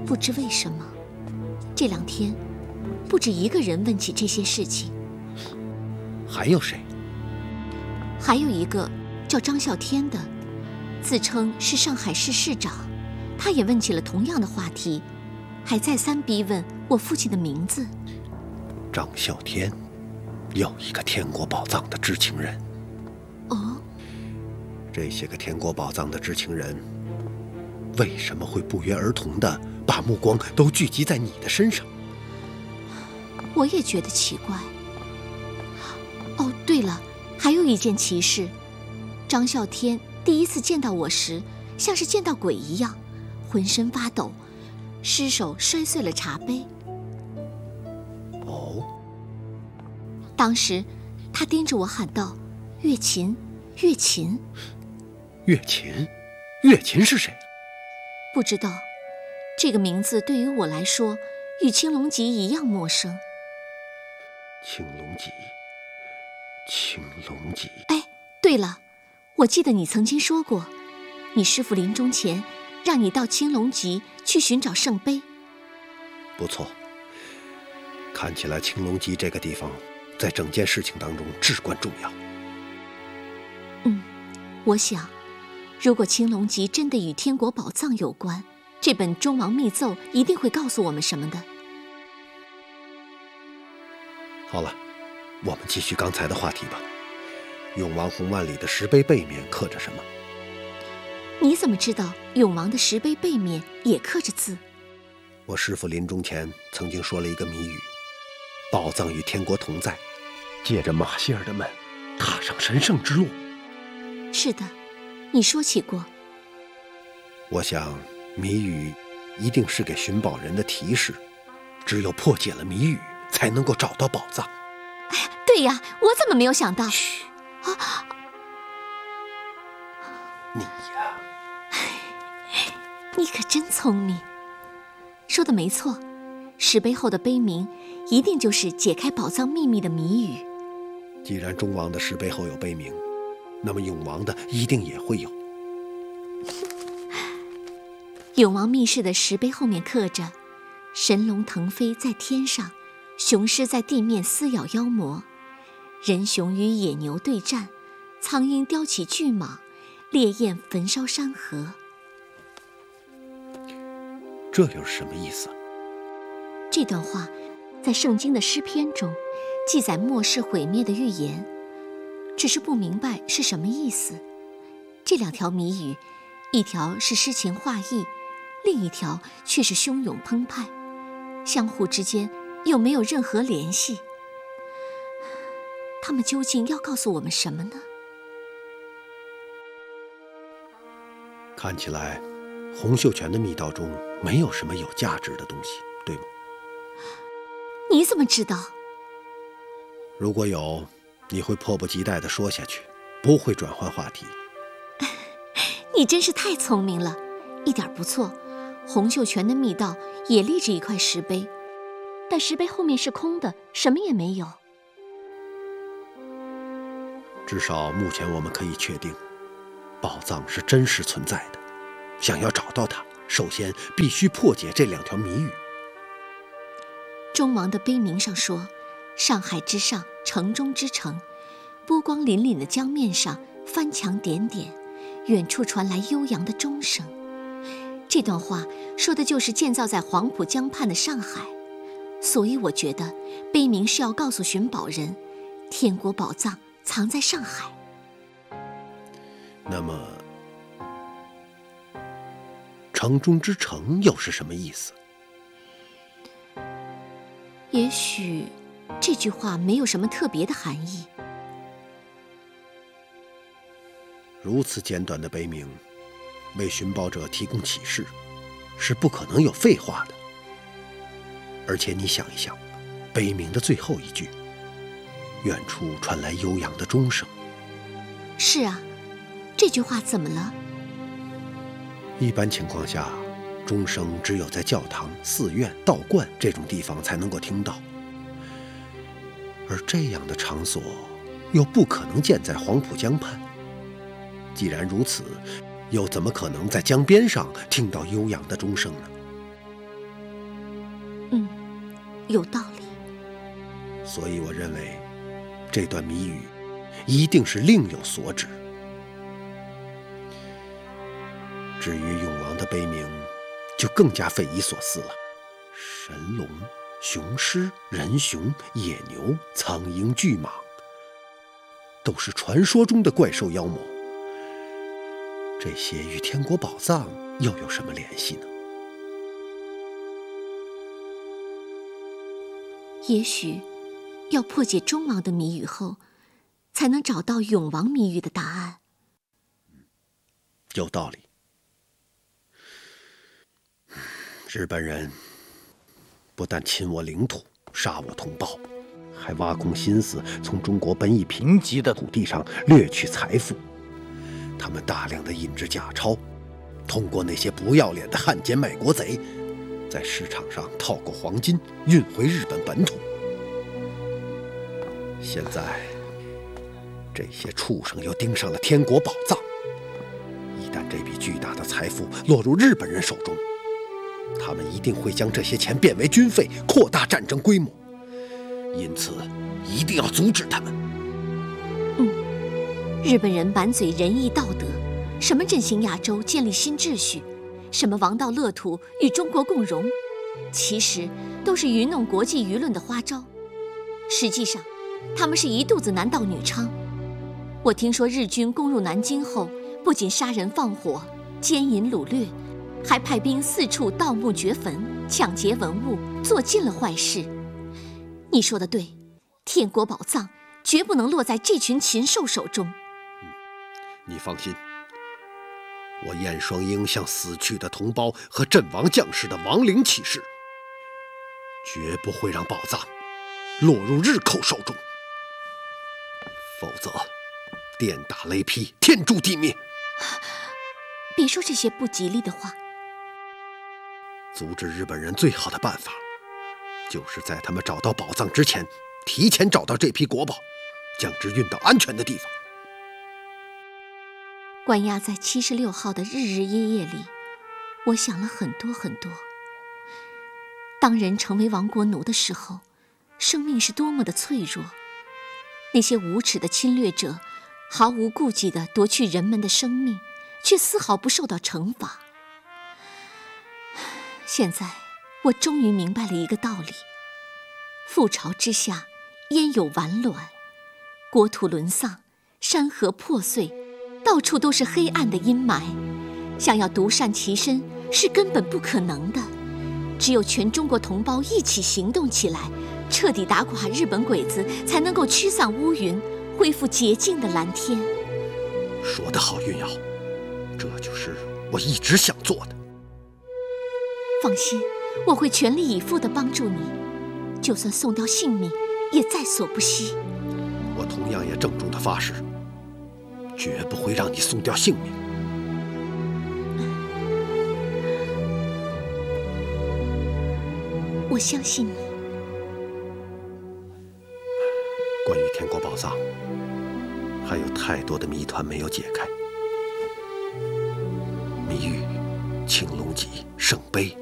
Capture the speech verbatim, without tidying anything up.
不知为什么，这两天不止一个人问起这些事情。 还有谁？ 还有一个叫张啸天的，自称是上海市市长，他也问起了同样的话题，还再三逼问我父亲的名字。 张啸天，又一个天国宝藏的知情人。 哦， 这些个天国宝藏的知情人，为什么会不约而同地把目光都聚集在你的身上？ 我也觉得奇怪。哦，对了，还有一件奇事，张啸天第一次见到我时，像是见到鬼一样，浑身发抖，失手摔碎了茶杯。 哦， 当时他盯着我喊道：“月琴，月琴。” 月琴？月琴是谁？ 不知道，这个名字对于我来说，与青龙集一样陌生。 青龙集，青龙集。 哎，对了，我记得你曾经说过，你师父临终前让你到青龙集去寻找圣杯。 不错，看起来青龙集这个地方在整件事情当中至关重要。 嗯，我想，如果青龙集真的与天国宝藏有关，这本中王密奏一定会告诉我们什么的。 好了，我们继续刚才的话题吧。永王红万里的石碑背面刻着什么？ 你怎么知道永王的石碑背面也刻着字？ 我师父临终前曾经说了一个谜语：宝藏与天国同在，借着马歇尔的门，踏上神圣之路。 是的，你说起过。 我想谜语一定是给寻宝人的提示，只有破解了谜语，才能够找到宝藏。 哎呀，对呀，我怎么没有想到？ 嘘， 啊， 你呀， 你可真聪明。说的没错，石碑后的碑铭一定就是解开宝藏秘密的谜语。 既然中王的石碑后有碑铭，那么永王的一定也会有。 永王密室的石碑后面刻着：神龙腾飞在天上，雄狮在地面撕咬妖魔，人熊与野牛对战，苍鹰叼起巨蟒，烈焰焚烧山河。 这又是什么意思？ 这段话在圣经的诗篇中记载末世毁灭的预言，只是不明白是什么意思。这两条谜语，一条是诗情画意，另一条却是汹涌澎湃，相互之间又没有任何联系。他们究竟要告诉我们什么呢？ 看起来洪秀全的密道中没有什么有价值的东西，对吗？ 你怎么知道？ 如果有，你会迫不及待地说下去，不会转换话题。 你真是太聪明了，一点不错。洪秀全的密道也立着一块石碑，但石碑后面是空的，什么也没有。 至少目前我们可以确定，宝藏是真实存在的。想要找到它，首先必须破解这两条谜语。 中王的碑铭上说，上海之上，城中之城，波光粼粼的江面上翻墙点点，远处传来悠扬的钟声。这段话说的就是建造在黄浦江畔的上海，所以我觉得碑铭是要告诉寻宝人，天国宝藏藏在上海。 那么城中之城又是什么意思？ 也许这句话没有什么特别的含义。 如此简短的碑铭，为寻宝者提供启示，是不可能有废话的。而且你想一想，碑铭的最后一句，远处传来悠扬的钟声。 是啊，这句话怎么了？ 一般情况下，钟声只有在教堂、寺院、道观这种地方才能够听到，而这样的场所又不可能建在黄浦江畔。既然如此，又怎么可能在江边上听到悠扬的钟声呢？ 有道理。 所以我认为，这段谜语一定是另有所指。至于永王的悲鸣，就更加匪夷所思了。神龙、雄狮、人熊、野牛、苍鹰、巨蟒，都是传说中的怪兽妖魔。这些与天国宝藏又有什么联系呢？ 也许要破解中王的谜语后，才能找到永王谜语的答案。 有道理。日本人不但侵我领土，杀我同胞，还挖空心思从中国本已贫瘠的土地上掠取财富。他们大量的印制假钞，通过那些不要脸的汉奸卖国贼，在市场上套过黄金，运回日本本土。现在，这些畜生又盯上了天国宝藏。一旦这笔巨大的财富落入日本人手中，他们一定会将这些钱变为军费，扩大战争规模。因此，一定要阻止他们。 嗯，日本人满嘴仁义道德，什么振兴亚洲、建立新秩序，什么王道乐土与中国共荣，其实都是愚弄国际舆论的花招。实际上，他们是一肚子男盗女娼。我听说日军攻入南京后，不仅杀人放火、奸淫掳掠，还派兵四处盗墓掘坟、抢劫文物，做尽了坏事。你说的对，天国宝藏绝不能落在这群禽兽手中。 嗯，你放心，我燕双鹰向死去的同胞和阵亡将士的亡灵起誓，绝不会让宝藏落入日寇手中，否则电打雷劈，天诛地灭。 别说这些不吉利的话。 阻止日本人最好的办法，就是在他们找到宝藏之前，提前找到这批国宝，将之运到安全的地方。 关押在七十六号的日日夜夜里，我想了很多很多。当人成为亡国奴的时候，生命是多么的脆弱。那些无耻的侵略者毫无顾忌地夺去人们的生命，却丝毫不受到惩罚。现在我终于明白了一个道理：覆巢之下，焉有完卵？国土沦丧，山河破碎，到处都是黑暗的阴霾。想要独善其身是根本不可能的，只有全中国同胞一起行动起来，彻底打垮日本鬼子，才能够驱散乌云，恢复洁净的蓝天。 说得好，云瑶，这就是我一直想做的。 放心，我会全力以赴地帮助你，就算送掉性命，也在所不惜。 我同样也郑重地发誓，绝不会让你送掉性命。 我相信你。 关于天国宝藏，还有太多的谜团没有解开。谜语、青龙脊、圣杯、